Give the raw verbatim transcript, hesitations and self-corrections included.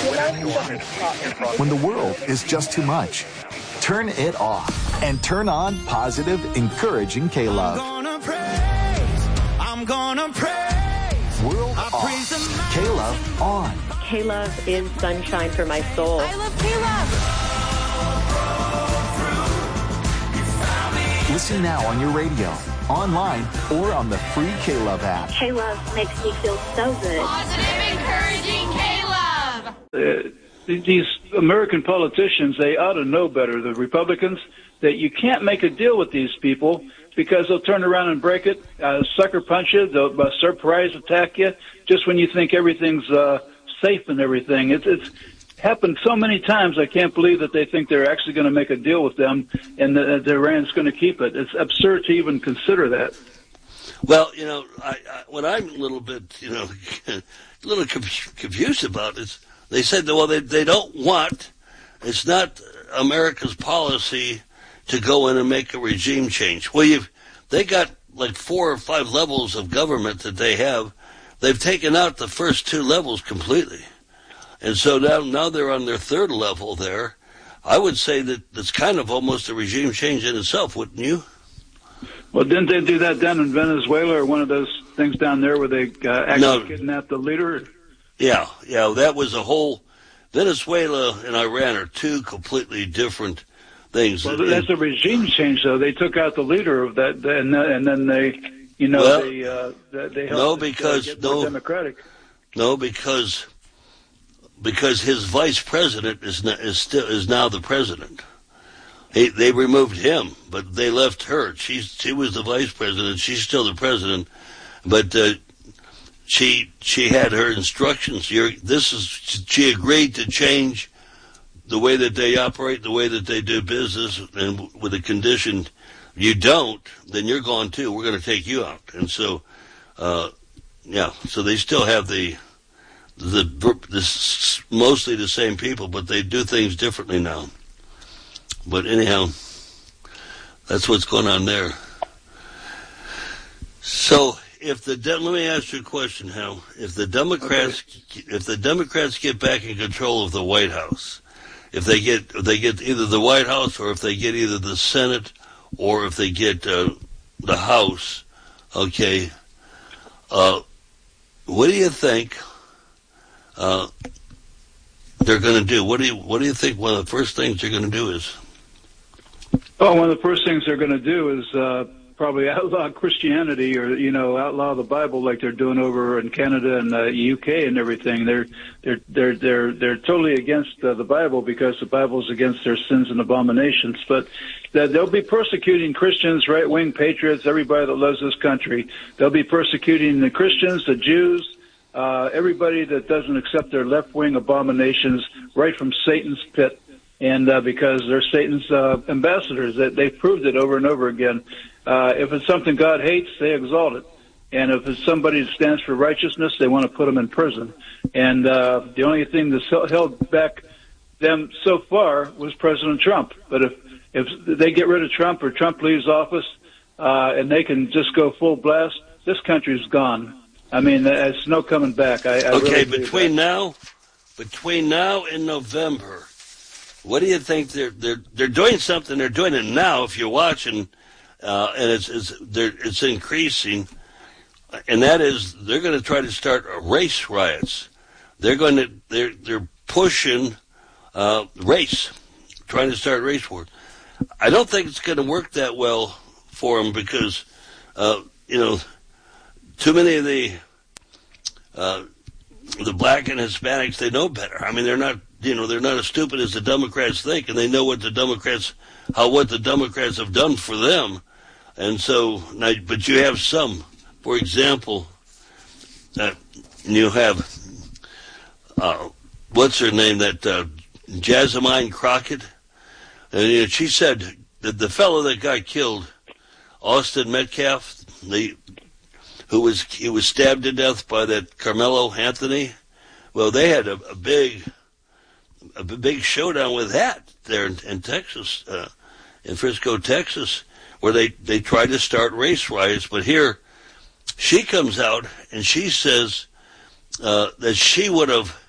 When the world is just too much, turn it off and turn on positive, encouraging K-Love. I'm gonna praise, I'm gonna praise. World I off, K-Love on. K-Love is sunshine for my soul. I love K-Love. Listen now on your radio, online, or on the free K-Love app. K-Love makes me feel so good. Positive, encouraging K-Love. Uh, these American politicians, they ought to know better, the Republicans, that you can't make a deal with these people because they'll turn around and break it, uh, sucker punch you, they'll uh, surprise attack you just when you think everything's uh, safe and everything. It's, it's happened so many times, I can't believe that they think they're actually going to make a deal with them and that Iran's going to keep it. It's absurd to even consider that. Well, you know, I, I, what I'm a little bit, you know, a little confused about is they said that, well, they, they don't want, it's not America's policy to go in and make a regime change. Well, you've, they got like four or five levels of government that they have. They've taken out the first two levels completely. And so now, now they're on their third level there. I would say that it's kind of almost a regime change in itself, wouldn't you? Well, didn't they do that down in Venezuela or one of those things down there where they uh, actually no. kidnapped the leader? Yeah, yeah, that was a whole, Venezuela and Iran are two completely different things. Well, that's a regime change, though. They took out the leader of that, and, and then they, you know, well, they, uh, they helped no, it, because, uh, get more no, democratic. No, because, because his vice president is, not, is still, is now the president. He, they removed him, but they left her. She's, she was the vice president. She's still the president, but, uh, She she had her instructions. You're, this is she agreed to change the way that they operate, the way that they do business, and with a condition, you don't, then you're gone too. We're going to take you out. And so, uh, yeah, so they still have the the this mostly the same people, but they do things differently now. But anyhow, that's what's going on there. So. If the de- let me ask you a question, Hal. If the Democrats, okay. if the Democrats get back in control of the White House, if they get if they get either the White House or if they get either the Senate or if they get uh, the House, okay, uh, what do you think uh, they're going to do? What do you what do you think one of the first things they're going to do is? Oh, one of the first things they're going to do is. Uh Probably outlaw Christianity, or you know, outlaw the Bible like they're doing over in Canada and the U K and everything. They're they're they're they're they're totally against uh, the Bible because the Bible is against their sins and abominations. But that they'll be persecuting Christians, right wing patriots, everybody that loves this country. They'll be persecuting the Christians, the Jews, uh, everybody that doesn't accept their left wing abominations, right from Satan's pit. And uh, because they're Satan's uh, ambassadors, that they've proved it over and over again. Uh, if it's something God hates, they exalt it. And if it's somebody that stands for righteousness, they want to put them in prison. And uh, the only thing that's held back them so far was President Trump. But if if they get rid of Trump or Trump leaves office uh, and they can just go full blast, this country's gone. I mean, there's no coming back. I, I okay, really between now, between now and November, what do you think they're they're they're doing something? They're doing it now. If you're watching. Uh, and it's it's, it's increasing, and that is they're going to try to start race riots. They're going to they're they're pushing uh, race, trying to start race wars. I don't think it's going to work that well for them because uh, you know too many of the uh, the black and Hispanics, they know better. I mean, they're not you know they're not as stupid as the Democrats think, and they know what the Democrats how what the Democrats have done for them. And so, now, but you have some, for example, uh, you have, uh, what's her name, that uh, Jessamine Crockett, and you know, she said that the fellow that got killed, Austin Metcalf, the who was he was stabbed to death by that Carmelo Anthony. Well, they had a, a big, a big showdown with that there in, in Texas, uh, in Frisco, Texas. Where they, they tried to start race riots, but here she comes out and she says uh, that she would have